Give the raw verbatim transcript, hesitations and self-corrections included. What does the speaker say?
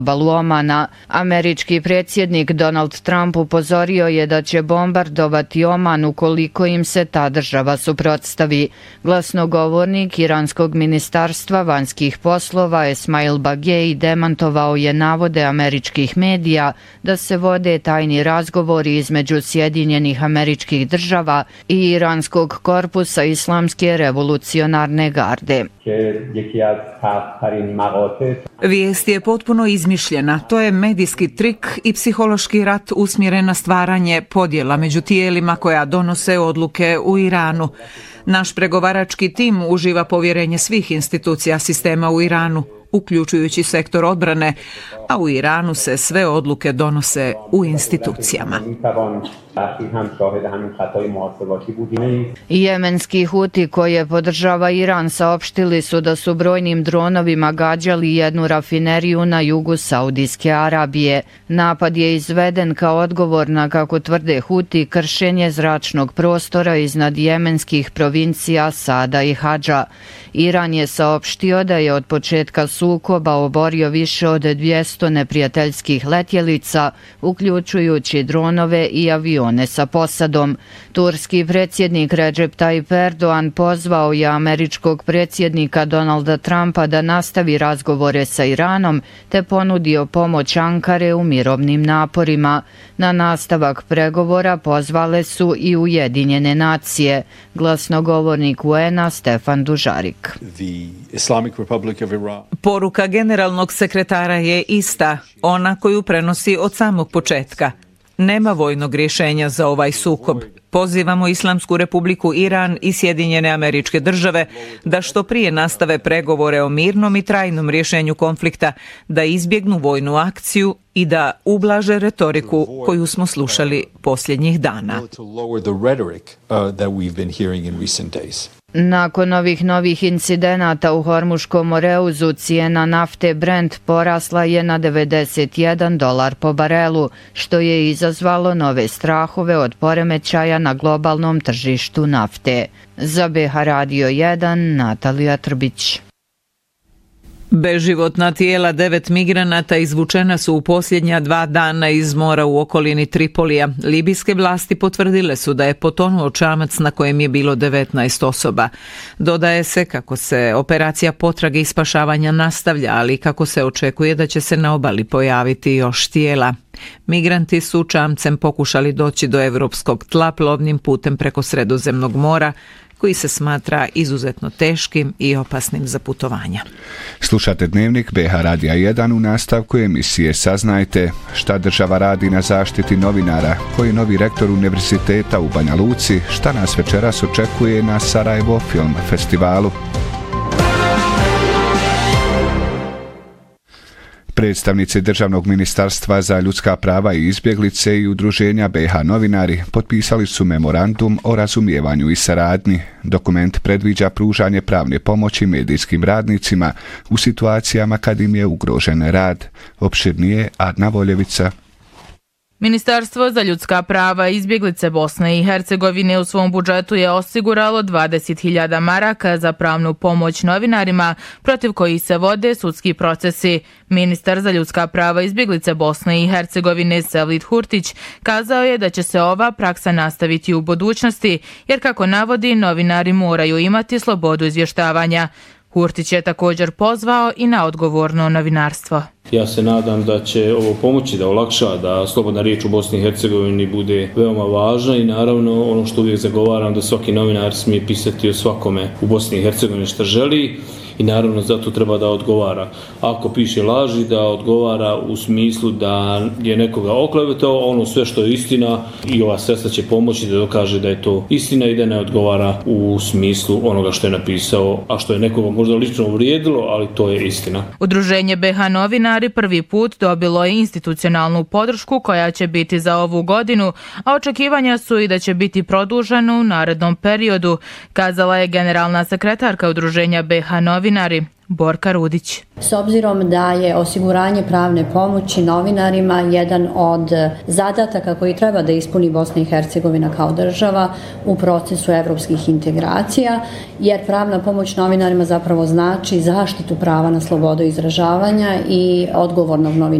Omana. Američki predsjednik Donald Trump upozorio je da će bombardovati Oman ukoliko im se ta država suprotstavi. Glasnogovornik Iranskog ministarstva vanjskih poslova Esmail Bagei demantovao je navode američkih medija da se vode tajni razgovori između Sjedinjenih Američkih Država i Iranskog korpusa Islamske revolucionarne garde. Vijest je potpuno izmišljena. To je medijski trik i psihološki rat usmjeren na stvaranje podjela među tijelima koja donose odluke u Iranu. Naš pregovarački tim uživa povjerenje svih institucija sistema u Iranu, uključujući sektor odbrane, a u Iranu se sve odluke donose u institucijama. Jemenski Huti koje podržava Iran saopštili su da su brojnim dronovima gađali jednu rafineriju na jugu Saudijske Arabije. Napad je izveden kao odgovor na, kako tvrde Huti, kršenje zračnog prostora iznad jemenskih provincija Sada i Hadža. Iran je saopštio da je od početka sukoba oborio više od dvjesto neprijateljskih letjelica, uključujući dronove i avione sa posadom. Turski predsjednik Recep Tayyip Erdogan pozvao je američkog predsjednika Donalda Trumpa da nastavi razgovore sa Iranom te ponudio pomoć Ankare u mirovnim naporima. Na nastavak pregovora pozvale su i Ujedinjene nacije. Glasnogovornik U N-a Stefan Dužarik. Poruka generalnog sekretara je ista, ona koju prenosi od samog početka. Nema vojnog rješenja za ovaj sukob. Pozivamo Islamsku republiku Iran i Sjedinjene Američke Države da što prije nastave pregovore o mirnom i trajnom rješenju konflikta, da izbjegnu vojnu akciju i da ublaže retoriku koju smo slušali posljednjih dana. Nakon ovih novih incidenata u Hormuškom moreuzu cijena nafte Brent porasla je na devedeset jedan dolar po barelu, što je izazvalo nove strahove od poremećaja na globalnom tržištu nafte. Za B H Radio jedan, Natalija Trbić. Beživotna tijela devet migranata izvučena su u posljednja dva dana iz mora u okolini Tripolija. Libijske vlasti potvrdile su da je potonuo čamac na kojem je bilo devetnaest osoba. Dodaje se kako se operacija potrage i spašavanja nastavlja, ali kako se očekuje da će se na obali pojaviti još tijela. Migranti su čamcem pokušali doći do europskog tla plovnim putem preko Sredozemnog mora, koji se smatra izuzetno teškim i opasnim za putovanja. Slušate Dnevnik B H Radija jedan. U nastavku emisije saznajte šta država radi na zaštiti novinara, koji je novi rektor univerziteta u Banja Luci, šta nas večeras očekuje na Sarajevo Film Festivalu. Predstavnici Državnog ministarstva za ljudska prava i izbjeglice i udruženja B H novinari potpisali su memorandum o razumijevanju i saradnji. Dokument predviđa pružanje pravne pomoći medijskim radnicima u situacijama kad im je ugrožen rad. Opširnije Adna Voljevica. Ministarstvo za ljudska prava i izbjeglice Bosne i Hercegovine u svom budžetu je osiguralo dvadeset hiljada maraka za pravnu pomoć novinarima protiv kojih se vode sudski procesi. Ministar za ljudska prava i izbjeglice Bosne i Hercegovine Sevlit Hurtić kazao je da će se ova praksa nastaviti u budućnosti, jer kako navodi, novinari moraju imati slobodu izvještavanja. Hurtić je također pozvao i na odgovorno novinarstvo. Ja se nadam da će ovo pomoći da olakša, da slobodna riječ u Bosni i Hercegovini bude veoma važna i naravno ono što uvijek zagovaram da svaki novinar smije pisati o svakome u Bosni i Hercegovini što želi i naravno zato treba da odgovara. Ako piše laži, da odgovara u smislu da je nekoga oklevetao, ono sve što je istina i ova sredstva će pomoći da dokaže da je to istina i da ne odgovara u smislu onoga što je napisao, a što je nekoga možda lično uvrijedilo, ali to je istina. Udruženje B H novinari prvi put dobilo je institucionalnu podršku koja će biti za ovu godinu, a očekivanja su i da će biti produženo u narednom periodu, kazala je generalna sekretarka Udruženja B H novinari. Borka Rudić. S obzirom da je osiguranje pravne pomoći novinarima jedan od zadataka koji treba da ispuni Bosna i Hercegovina kao država u procesu evropskih integracija, jer pravna pomoć novinarima zapravo znači zaštitu prava na slobodu izražavanja i odgovornog novinarstva